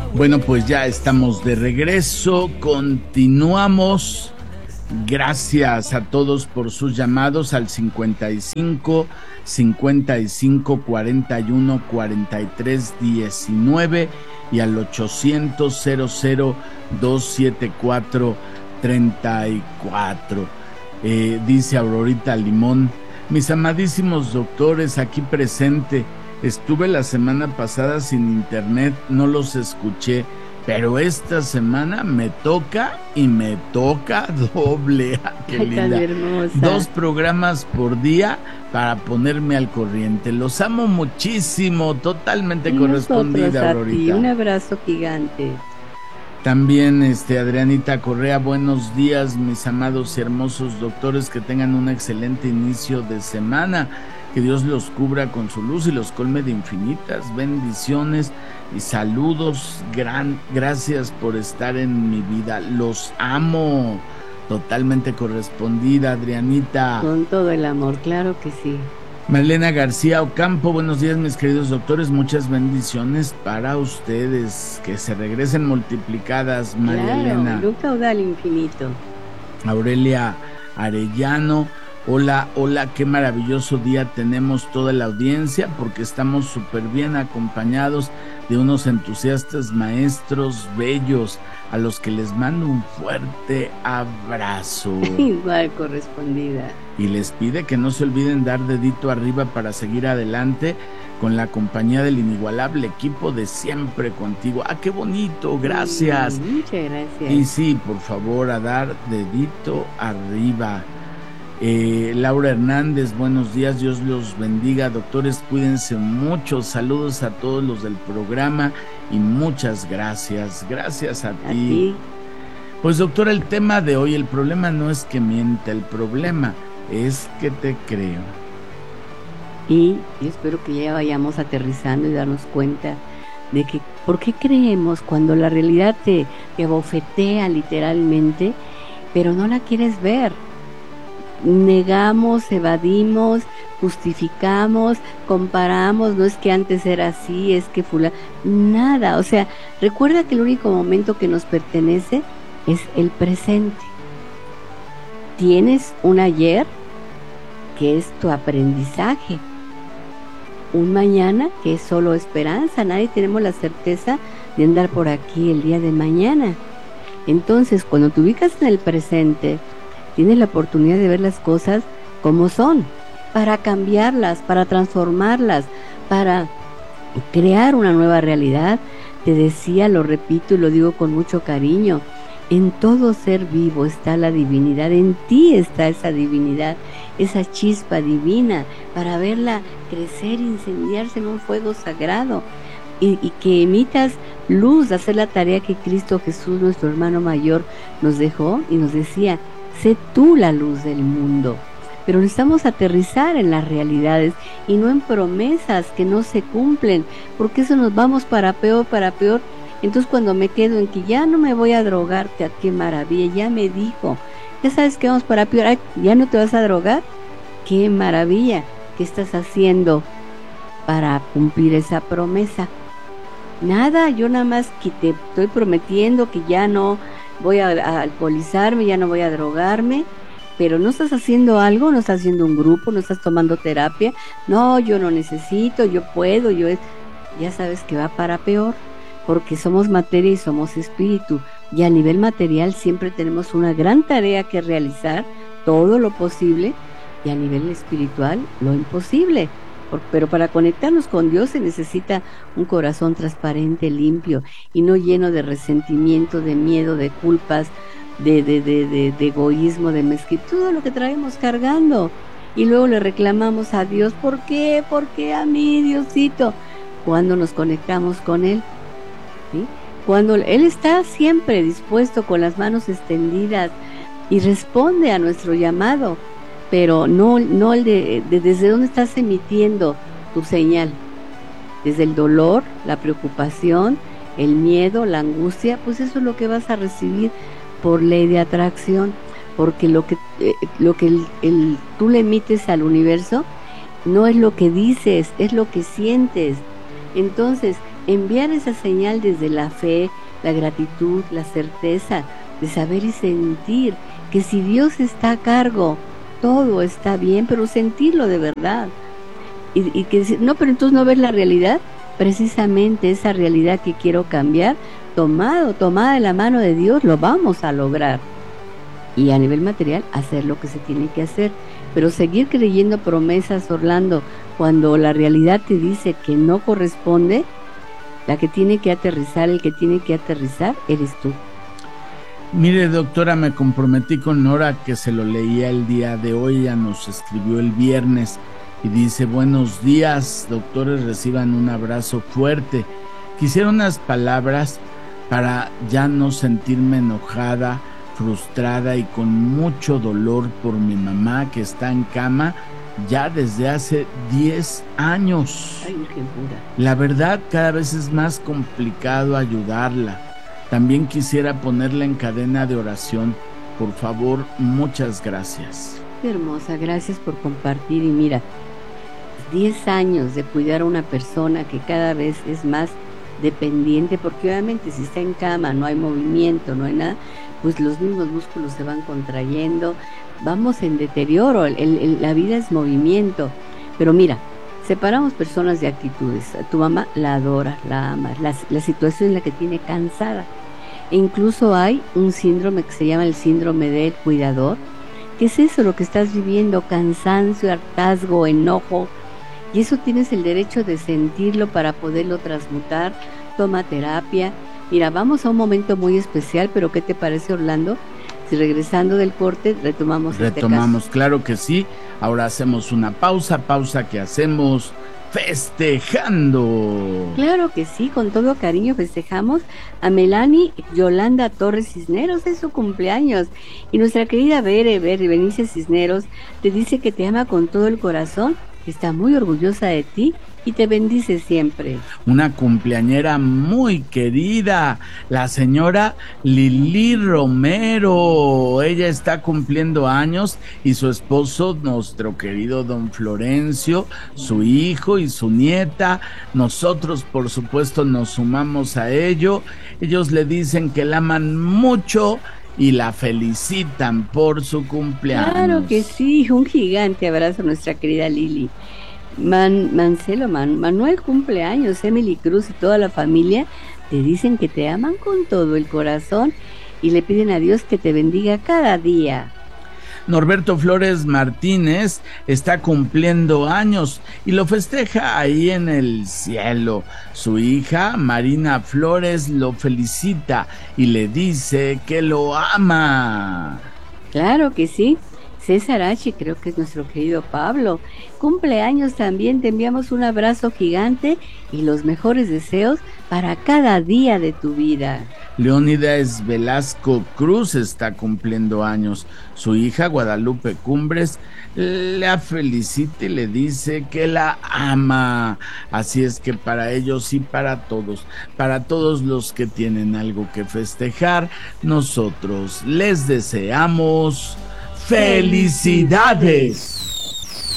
Bueno, pues ya estamos de regreso, continuamos. Gracias a todos por sus llamados al 55 55 41 43 19 y al 800 00 274 34. Dice Aurorita Limón: mis amadísimos doctores aquí presente, estuve la semana pasada sin internet, no los escuché, pero esta semana me toca y me toca doble. ¡Qué linda! Hermosa. 2 programas por día para ponerme al corriente. Los amo muchísimo, totalmente correspondida, Aurorita. Un abrazo gigante. También Adrianita Correa: buenos días, mis amados y hermosos doctores, que tengan un excelente inicio de semana, que Dios los cubra con su luz y los colme de infinitas bendiciones y saludos. Gracias por estar en mi vida, los amo. Totalmente correspondida, Adrianita. Con todo el amor, claro que sí. Marlena García Ocampo: buenos días, mis queridos doctores, muchas bendiciones para ustedes, que se regresen multiplicadas, María Elena. Un caudal infinito. Aurelia Arellano: hola, qué maravilloso día tenemos toda la audiencia, porque estamos súper bien acompañados de unos entusiastas maestros bellos, a los que les mando un fuerte abrazo. Igual correspondida. Y les pide que no se olviden dar dedito arriba para seguir adelante con la compañía del inigualable equipo de Siempre Contigo. ¡Ah, qué bonito! Gracias. Muchas gracias. Y sí, por favor, a dar dedito arriba. Laura Hernández: buenos días, Dios los bendiga, doctores, cuídense mucho, saludos a todos los del programa y muchas gracias. Gracias a ti. Pues doctora, el tema de hoy, el problema no es que mienta, el problema es que te creo. Y yo espero que ya vayamos aterrizando y darnos cuenta de que por qué creemos cuando la realidad te abofetea literalmente, pero no la quieres ver. Negamos, evadimos, justificamos, comparamos, no es que antes era así, es que nada. O sea, recuerda que el único momento que nos pertenece es el presente. Tienes un ayer que es tu aprendizaje, un mañana que es solo esperanza. Nadie tenemos la certeza de andar por aquí el día de mañana. Entonces, cuando te ubicas en el presente, tienes la oportunidad de ver las cosas como son, para cambiarlas, para transformarlas, para crear una nueva realidad. Te decía, lo repito y lo digo con mucho cariño, en todo ser vivo está la divinidad, en ti está esa divinidad, esa chispa divina, para verla crecer, incendiarse en un fuego sagrado, y que emitas luz, hacer la tarea que Cristo Jesús, nuestro hermano mayor, nos dejó y nos decía: sé tú la luz del mundo. Pero necesitamos aterrizar en las realidades y no en promesas que no se cumplen, porque eso nos vamos para peor, para peor. Entonces, cuando me quedo en que ya no me voy a drogar, que qué maravilla, ya me dijo, ya sabes que vamos para peor. Ay, ¿ya no te vas a drogar? Qué maravilla. ¿Qué estás haciendo para cumplir esa promesa? Nada, yo nada más que te estoy prometiendo que ya no voy a alcoholizarme, ya no voy a drogarme, pero no estás haciendo algo, no estás haciendo un grupo, no estás tomando terapia. No, yo no necesito, yo puedo, ya sabes que va para peor, porque somos materia y somos espíritu, y a nivel material siempre tenemos una gran tarea que realizar, todo lo posible, y a nivel espiritual lo imposible. Pero para conectarnos con Dios se necesita un corazón transparente, limpio, y no lleno de resentimiento, de miedo, de culpas, de egoísmo, de mezquindad, todo lo que traemos cargando. Y luego le reclamamos a Dios: ¿por qué? ¿Por qué a mí, Diosito? Cuando nos conectamos con Él, ¿sí? Cuando Él está siempre dispuesto, con las manos extendidas, y responde a nuestro llamado, pero no el de desde dónde estás emitiendo tu señal, desde el dolor, la preocupación, el miedo, la angustia. Pues eso es lo que vas a recibir por ley de atracción, porque lo que tú le emites al universo no es lo que dices, es lo que sientes. Entonces, enviar esa señal desde la fe, la gratitud, la certeza de saber y sentir que si Dios está a cargo, todo está bien, pero sentirlo de verdad. Y que no, pero entonces no ver la realidad, precisamente esa realidad que quiero cambiar, tomada de la mano de Dios, lo vamos a lograr. Y a nivel material, hacer lo que se tiene que hacer. Pero seguir creyendo promesas, Orlando, cuando la realidad te dice que no corresponde, la que tiene que aterrizar, el que tiene que aterrizar, eres tú. Mire, doctora, me comprometí con Nora que se lo leía el día de hoy, ella nos escribió el viernes y dice: buenos días, doctores, reciban un abrazo fuerte. Quisiera unas palabras para ya no sentirme enojada, frustrada y con mucho dolor por mi mamá que está en cama ya desde hace 10 años. Ay, qué pura. La verdad, cada vez es más complicado ayudarla. También quisiera ponerla en cadena de oración. Por favor, muchas gracias. Qué hermosa, gracias por compartir. Y mira, 10 años de cuidar a una persona que cada vez es más dependiente, porque obviamente si está en cama, no hay movimiento, no hay nada, pues los mismos músculos se van contrayendo, vamos en deterioro, la vida es movimiento. Pero mira, separamos personas de actitudes. A tu mamá la adoras, la amas, la situación en la que tiene cansada. E incluso hay un síndrome que se llama el síndrome del cuidador. ¿Qué es eso? Lo que estás viviendo: cansancio, hartazgo, enojo. Y eso tienes el derecho de sentirlo para poderlo transmutar. Toma terapia. Mira, vamos a un momento muy especial, pero ¿qué te parece, Orlando? Si regresando del corte retomamos este caso. Claro que sí. Ahora hacemos una pausa que hacemos festejando. Claro que sí, con todo cariño festejamos a Yolanda Torres Cisneros, es su cumpleaños. Y nuestra querida Berenice Cisneros te dice que te ama con todo el corazón, que está muy orgullosa de ti y te bendice siempre. Una cumpleañera muy querida, la señora Lili Romero. Ella está cumpliendo años y su esposo, nuestro querido don Florencio, su hijo y su nieta. Nosotros, por supuesto, nos sumamos a ello. Ellos le dicen que la aman mucho y la felicitan por su cumpleaños. Claro que sí, un gigante abrazo a nuestra querida Lili. Manuel cumpleaños, Emily Cruz y toda la familia te dicen que te aman con todo el corazón y le piden a Dios que te bendiga cada día. Norberto Flores Martínez está cumpliendo años y lo festeja ahí en el cielo. Su hija Marina Flores lo felicita y le dice que lo ama. Claro que sí. César H., creo que es nuestro querido Pablo, cumpleaños también, te enviamos un abrazo gigante y los mejores deseos para cada día de tu vida. Leónidas Velasco Cruz está cumpliendo años. Su hija Guadalupe Cumbres la felicita y le dice que la ama. Así es que para ellos y para todos los que tienen algo que festejar, nosotros les deseamos ¡felicidades!